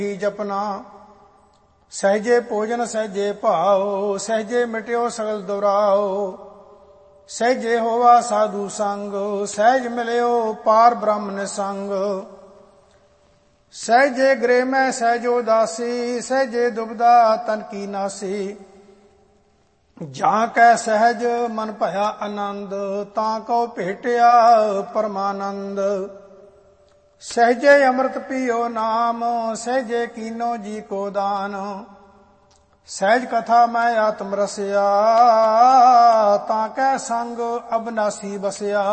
ਜਪਨਾ। ਸਹਿਜੇ ਭੋਜਨ ਸਹਿਜੇ ਭਾਉ, ਸਹਿਜੇ ਮਿਟਿਓ ਸਗਲ ਦੁਰਾਓ। ਸਹਿਜੇ ਹੋਵਾ ਸਾਧੂ ਸੰਗ, ਸਹਿਜ ਮਿਲਿਓ ਪਾਰ ਬ੍ਰਹਮ ਨਿਸੰਗ। ਸਹਿਜੇ ਗ੍ਰਹਿ ਮੈਂ ਸਹਿਜੋ ਦਾਸੀ, ਸਹਿਜੇ ਦੁਬਦਾ ਤਨ ਕੀ ਨਾਸੀ। ਜਾਂ ਕੈ ਸਹਿਜ ਮਨ ਭਇਆ ਆਨੰਦ, ਤਾਂ ਕਉ ਭੇਟਿਆ ਪਰਮਾਨੰਦ। ਸਹਿਜੇ ਅੰਮ੍ਰਿਤ ਪੀਓ ਨਾਮ, ਸਹਿਜੇ ਕੀਨੋ ਜੀ ਕੋ ਦਾਨ। ਸਹਿਜ ਕਥਾ ਮੈਂ ਆਤਮ ਰਸਿਆ, ਤਾਂ ਕੈ ਸੰਗ ਅਬਨਾਸੀ ਬਸਿਆ।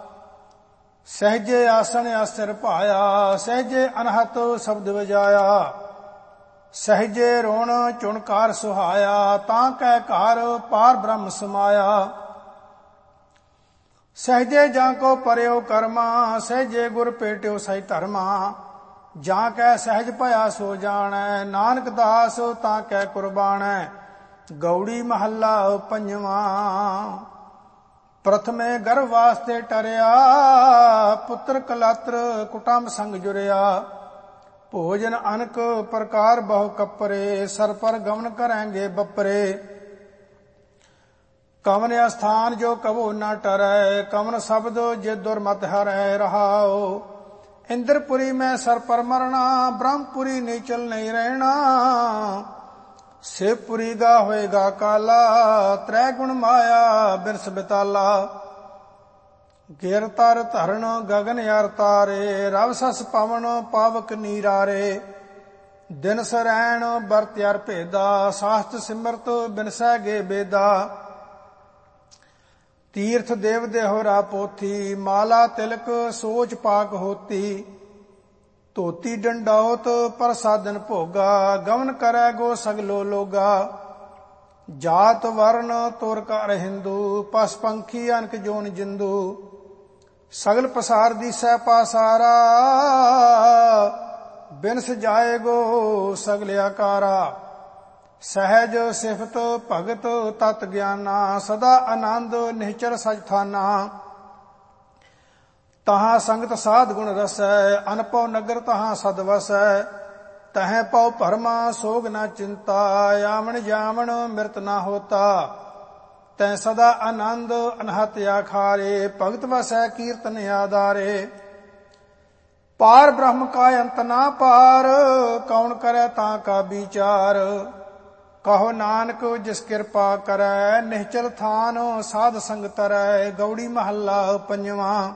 ਸਹਿਜੇ ਆਸਣ ਆਸਰ ਭਾਇਆ, ਸਹਿਜੇ ਅਨਹਤ ਸ਼ਬਦ ਵਜਾਇਆ। ਸਹਿਜੇ ਰੋਣ ਚੁਣਕਾਰ ਸੁਹਾਇਆ, ਤਾਂ ਕੈ ਘਰ ਪਾਰ ਬ੍ਰਹਮ ਸਮਾਇਆ। ਸਹਿਜੇ ਜਾਂ ਕੋ ਪਰਿਓ ਕਰਮਾ, ਸਹਿਜੇ ਗੁਰ ਭੇਟਿਓ ਸਹਿ ਧਰਮਾ। ਜਾਂ ਕੈ ਸਹਿਜ ਭਇਆ ਸੋ ਜਾਣੈ, ਨਾਨਕ ਦਾਸ ਤਾਂ ਕੈ ਕੁਰਬਾਨੈ। ਗੌੜੀ ਮਹੱਲਾ ਪੰਜਵਾਂ। ਪ੍ਰਥਮੇ ਗਰਭ ਵਾਸਤੇ ਟਰਿਆ, ਪੁੱਤਰ ਕਲਾਤਰ ਕੁਟੰਬ ਸੰਗ ਜੁਰਿਆ। ਭੋਜਨ ਅਨਕ ਪ੍ਰਕਾਰ ਬਹੁ ਕੱਪਰੇ, ਸਰ ਪਰ ਗਮਨ ਕਰੈਂਗੇ ਬੱਪਰੇ। ਕਵਨ ਅਸਥਾਨ ਜੋ ਕਬੋ ਨਾ ਟਰੈ, ਕਵਨ ਸ਼ਬਦ ਜੇ ਦੁਰਮਤ ਹਰੈ ਰਹਾਓ। ਇੰਦਰਪੁਰੀ ਮੈਂ ਸਰ ਪਰ ਮਰਣਾ, ਬ੍ਰਹਮਪੁਰੀ ਨੀਚਲ ਨਹੀਂ ਰਹਿਣਾ। ਸ਼ਿਵਪੁਰੀ ਗਾ ਹੋਏਗਾ ਕਾਲਾ, ਤ੍ਰੈ ਗੁਣ ਮਾਇਆ ਬਿਰਸ ਬਿਤਾਲਾ। ਗਿਰ ਤਰ ਧਰਨ ਗਗਨ ਅਰ ਤਾਰੇ, ਰਵ ਸਸ ਪਵਨ ਪਾਵਕ ਨੀਰਾਰੇ। ਦਿਨ ਸਰੈਣ ਬਰਤ ਅਰ ਭੇਦਾ, ਸਾਸਤ ਸਿਮਰਤ ਬਿਨਸੈ ਗੇ ਬੇਦਾ। ਤੀਰਥ ਦੇਵ ਦੇਹੁਰਾ ਪੋਥੀ, ਮਾਲਾ ਤਿਲਕ ਸੋਚ ਪਾਕ ਹੋਤੀ। ਧੋਤੀ ਡੰਡੌਤ ਪ੍ਰਸਾਦਨ ਭੋਗਾ, ਗਮਨ ਕਰੈ ਗੋ ਸਗਲੋ ਲੋਗਾ। ਜਾਤ ਵਰਨ ਤੁਰ ਕਰ ਹਿੰਦੂ, ਪਸ ਪੰਖੀ ਅਨਕ ਜੋਨ ਜਿੰਦੂ। ਸਗਲ ਪਸਾਰ ਦੀਸੈ ਪਾਸਾਰਾ, ਬਿਨਸ ਜਾਏਗੋ ਸਗਲ ਆਕਾਰਾ। ਸਹਿਜ ਸਿਫਤ ਭਗਤ ਤਤ ਗਿਆਨਾ, ਸਦਾ ਆਨੰਦ ਨਿਹਚਰ ਸਚ ਥਾਨਾ। ਤਹਾਂ ਸੰਗਤ ਸਾਧ ਗੁਣ ਰਸੈ, ਅਨਪਉ ਨਗਰ ਤਹਾਂ ਸਦ ਵਸੈ। ਤਹਿ ਪਉ ਭਰਮਾ ਸੋਗ ਨਾ ਚਿੰਤਾ, ਆਵਣ ਜਾਵਣ ਮਿਰਤ ਨਾ ਹੋਤਾ। ਤੈ ਸਦਾ ਆਨੰਦ ਅਨਹਤ ਆਖਾਰੇ, ਭਗਤ ਵਸੈ ਕੀਰਤਨ ਆਧਾਰੇ। ਪਾਰ ਬ੍ਰਹਮ ਕਾ ਅੰਤ ਨਾ ਪਾਰ, ਕੌਣ ਕਰੈ ਤਾਂ ਕਾ ਵਿਚਾਰ। ਕਹੋ ਨਾਨਕ ਜਿਸ ਕਿਰਪਾ ਕਰੈ, ਨਿਹਚਲ ਥਾਨ ਸਾਧ ਸੰਗ ਤਰੈ। ਗੌੜੀ ਮਹੱਲਾ ਪੰਜਵਾਂ।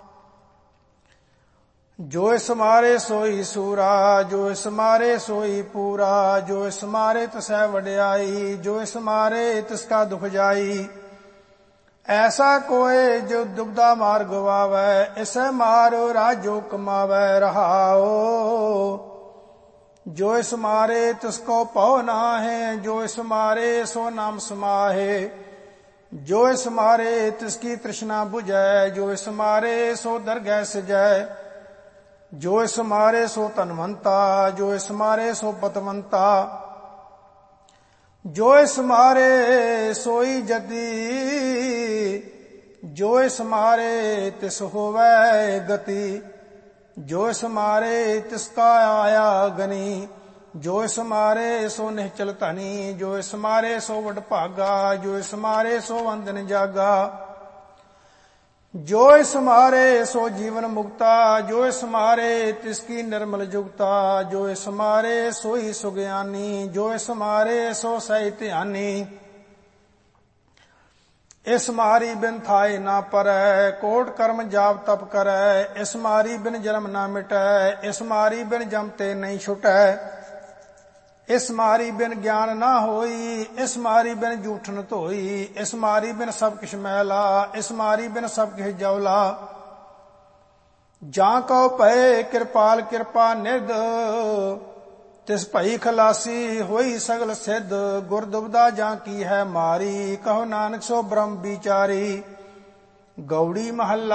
ਜੋ ਇਸ ਮਾਰੇ ਸੋਈ ਸੂਰਾ, ਜੋ ਇਸ ਮਾਰੇ ਸੋਈ ਪੂਰਾ। ਜੋ ਇਸ ਮਾਰੇ ਤਿਸੈ ਵਡਿਆਈ, ਜੋ ਇਸ ਮਾਰੇ ਤਿਸ ਕਾ ਦੁਖ ਜਾਈ। ਐਸਾ ਕੋਏ ਜੋ ਦੁਬਦਾ ਮਾਰ ਗਵਾਵੈ, ਇਸੈ ਮਾਰ ਰਾਜੋ ਕਮਾਵੈ ਰਹਾਓ। ਜੋ ਇਸ ਮਾਰੇ ਤਿਸ ਕੋ ਭਉ ਨਾਹਿ, ਜੋ ਇਸ ਮਾਰੇ ਸੋ ਨਾਮ ਸਮਾਹੇ। ਜੋ ਇਸ ਮਾਰੇ ਤਿਸ ਕੀ ਤ੍ਰਿਸ਼ਨਾ ਬੁਝੈ, ਜੋ ਇਸ ਮਾਰੇ ਸੋ ਦਰਗਹਿ ਸਜੈ। ਜੋ ਇਸ ਮਾਰੇ ਸੋ ਧਨਵੰਤਾ, ਜੋ ਇਸ ਮਾਰੇ ਸੋ ਪਤਵੰਤਾ। ਜੋ ਇਸ ਮਾਰੇ ਸੋਈ ਜਤੀ, ਜੋ ਇਸ ਮਾਰੇ ਤਿਸ ਹੋਵੈ ਗਤੀ। ਜੋ ਇਸ ਮਾਰੇ ਤਿਸ ਕਾ ਆਇਆ ਗਨੀ, ਜੋ ਇਸ ਮਾਰੇ ਸੋ ਨਿਹਚਲ ਧਨੀ। ਜੋ ਇਸ ਮਾਰੇ ਸੋ ਵਡ ਭਾਗਾ, ਜੋ ਇਸ ਮਾਰੇ ਸੋ ਵੰਦਨ ਜਾਗਾ। ਜੋ ਇਸ ਮਾਰੇ ਸੋ ਜੀਵਨ ਮੁਕਤਾ, ਜੋ ਇਸ ਮਾਰੇ ਤਿਸ ਕੀ ਨਿਰਮਲ ਜੁਗਤਾ। ਜੋ ਇਸ ਮਾਰੇ ਸੋਈ ਸੁਗਿਆਨੀ, ਜੋ ਇਸ ਮਾਰੇ ਸੋ ਸਹਿ ਧਿਆਨੀ। ਇਸ ਮਾਰੀ ਬਿਨ ਥਾਏ ਨਾ ਪਰੈ, ਕੋਟ ਕਰਮ ਜਾਪ ਤਪ ਕਰੈ। ਇਸ ਮਾਰੀ ਬਿਨ ਜਨਮ ਨਾ ਮਿਟੈ, ਇਸ ਮਾਰੀ ਬਿਨ ਜਮ ਤੇ ਨਹੀਂ ਛੁਟੈ। ਇਸ ਮਾਰੀ ਬਿਨ ਗਿਆਨ ਨਾ ਹੋਈ, ਇਸ ਮਾਰੀ ਬਿਨ ਜੂਠਨ ਧੋਈ। ਇਸ ਮਾਰੀ ਬਿਨ ਸਭ ਕਿਛ ਮੈਲਾ, ਇਸ ਮਾਰੀ ਬਿਨ ਸਭ ਕਿਛ ਜੌਲਾ। ਜਾਂ ਕਉ ਭਏ ਕਿਰਪਾਲ ਕਿਰਪਾ ਨਿਧ, ਤਿਸ ਭਈ ਖਲਾਸੀ ਹੋਈ ਸਗਲ ਸਿੱਧ। ਗੁਰ ਦੁਬਦਾ ਜਾਂ ਕੀ ਹੈ ਮਾਰੀ, ਕਹੋ ਨਾਨਕ ਸੋ ਬ੍ਰਹਮ ਵਿਚਾਰੀ। ਗੌੜੀ ਮਹੱਲਾ